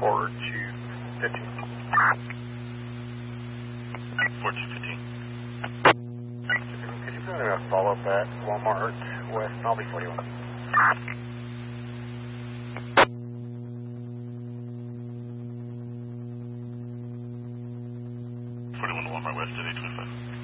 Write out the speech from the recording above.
forward to 15. Forward to 15. Could you put in a follow-up at Walmart West? I'll be 41. 41 to Walmart West at 825.